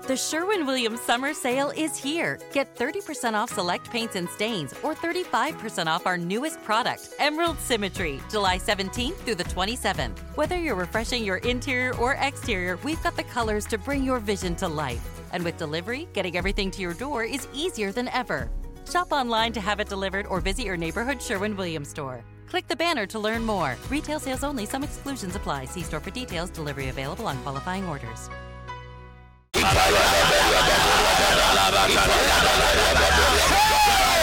The Sherwin-Williams Summer Sale is here. Get 30% off select paints and stains or 35% off our newest product, Emerald Symmetry, July 17th through the 27th. Whether you're refreshing your interior or exterior, we've got the colors to bring your vision to life. And with delivery, getting everything to your door is easier than ever. Shop online to have it delivered or visit your neighborhood Sherwin-Williams store. Click the banner to learn more. Retail sales only. Some exclusions apply. See store for details. Delivery available on qualifying orders.